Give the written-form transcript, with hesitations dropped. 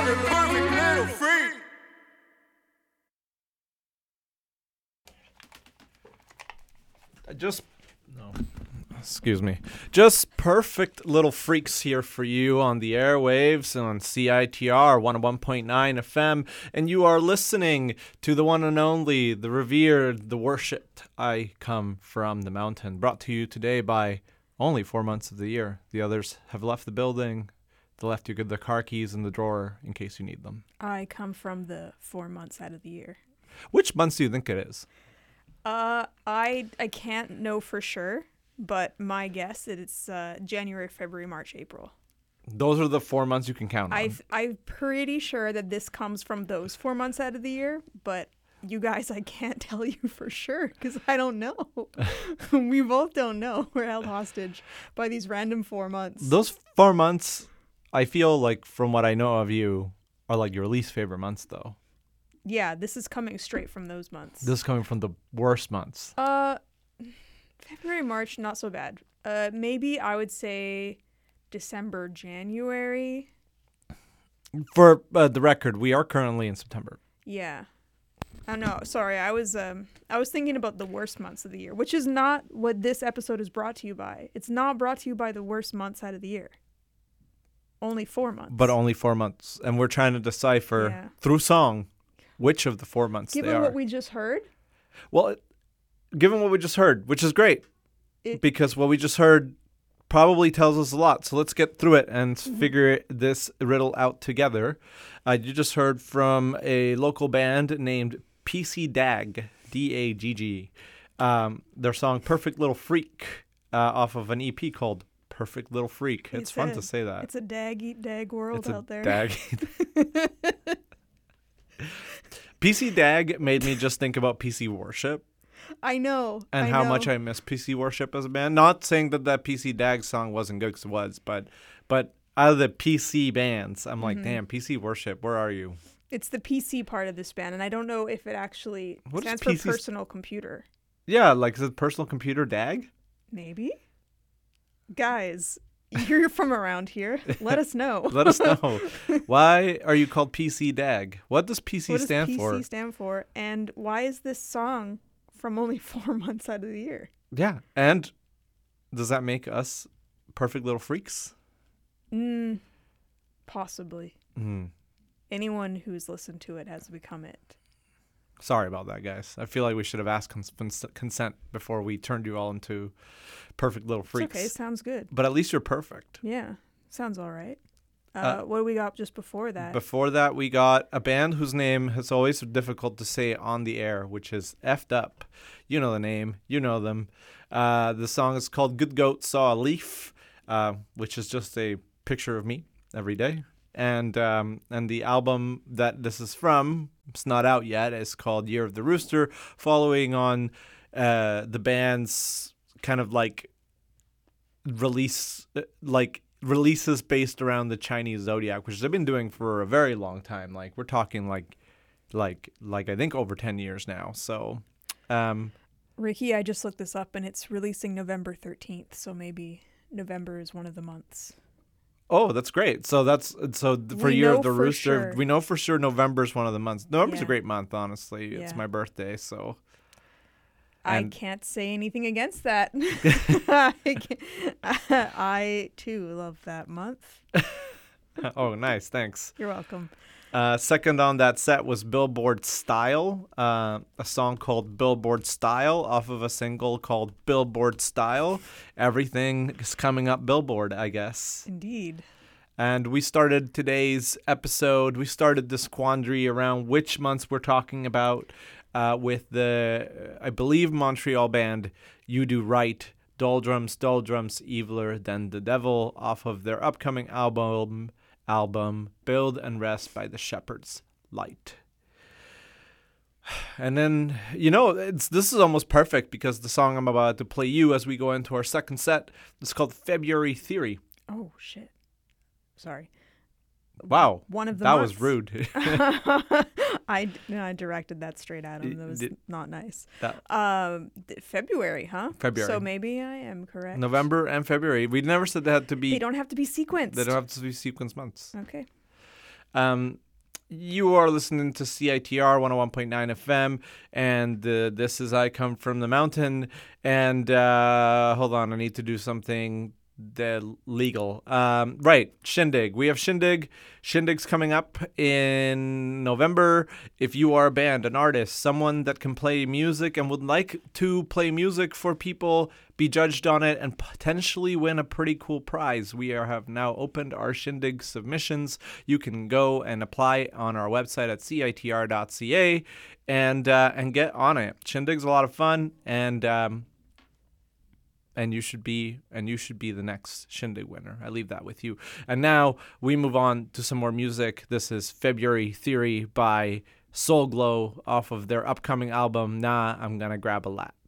perfect little freak. Excuse me. Just perfect little freaks here for you on the airwaves on CITR 101.9 FM. And you are listening to the one and only, the revered, the worshipped I Come From the Mountain. Brought to you today by only 4 months of the year. The others have left the building. They left you their car keys in the drawer in case you need them. I come from the 4 months out of the year. Which months do you think it is? I can't know for sure, but my guess it's January, February, March, April. Those are the 4 months you can count on. I'm pretty sure that this comes from those 4 months out of the year, but you guys, I can't tell you for sure because I don't know. We both don't know. We're held hostage by these random 4 months. Those 4 months, I feel like from what I know of you, are like your least favorite months though. Yeah, this is coming straight from those months. This is coming from the worst months. February, March, not so bad. Maybe I would say December, January. For the record, we are currently in September. Yeah. I know. Sorry, I was thinking about the worst months of the year, which is not what this episode is brought to you by. It's not brought to you by the worst months out of the year. Only 4 months. But only 4 months. And we're trying to decipher through song which of the 4 months they are. Given what we just heard? Well, given what we just heard, which is great, because what we just heard probably tells us a lot. So let's get through it and figure this riddle out together. You just heard from a local band named PC Dag, D-A-G-G. Their song Perfect Little Freak off of an EP called Perfect Little Freak. It's fun to say that. It's a dag-eat-dag world out there. PC Dag made me just think about PC Worship. I know. And how much I miss PC Worship as a band. Not saying that PC Dag song wasn't good, because it was, but out of the PC bands, I'm like, damn, PC Worship, where are you? It's the PC part of this band, and I don't know if it actually stands for personal computer. Yeah, like, is it personal computer Dag? Maybe. Guys, you're from around here. Let us know. Let us know. Why are you called PC Dag? What does PC stand for? What does PC stand for? And why is this song from only 4 months out of the year? Yeah. And does that make us perfect little freaks? Possibly. Anyone who's listened to it has become it. Sorry about that, guys. I feel like we should have asked consent before we turned you all into perfect little freaks. It's okay. Sounds good. But at least you're perfect. Yeah. Sounds all right. What do we got just before that? Before that, we got a band whose name is always difficult to say on the air, which is Effed Up. You know the name. You know them. The song is called Good Goat Saw a Leaf, which is just a picture of me every day. And the album that this is from, it's not out yet, is called Year of the Rooster, following on the band's kind of like releases based around the Chinese zodiac, which they've been doing for a very long time. Like we're talking like I think over 10 years now. So Ricky, I just looked this up and it's releasing November 13th, so maybe November is one of the months. Oh, that's great. So for Year of the Rooster, we know for sure November's one of the months. November's a great month, honestly. It's my birthday, so I can't say anything against that. I too love that month. Oh, nice. Thanks. You're welcome. Second on that set was Billboard Style, a song called Billboard Style off of a single called Billboard Style. Everything is coming up Billboard, I guess. Indeed. And we started today's episode, we started this quandary around which months we're talking about with the, I believe, Montreal band You Do Right, Doldrums, Eviler Than the Devil, off of their upcoming album Build and Rest by the Shepherd's Light. And then, this is almost perfect because the song I'm about to play you as we go into our second set is called February Theory. Oh, shit. Sorry. Wow. One of the That months. was rude. I directed that straight at him. That was not nice. That, February, huh? February. So maybe I am correct. November and February. We never said they had to be. They don't have to be sequenced. They don't have to be sequence months. Okay. You are listening to CITR 101.9 FM, and this is I Come From the Mountain. And hold on, I need to do something legal. Right, Shindig. We have Shindig. Shindig's coming up in November. If you are a band, an artist, someone that can play music and would like to play music for people, be judged on it, and potentially win a pretty cool prize, we have now opened our Shindig submissions. You can go and apply on our website at citr.ca and get on it. Shindig's a lot of fun, and you should be the next Shindig winner. I leave that with you. And now we move on to some more music. This is February Theory by Soul Glow off of their upcoming album, Nah, I'm Gonna Grab a Lat.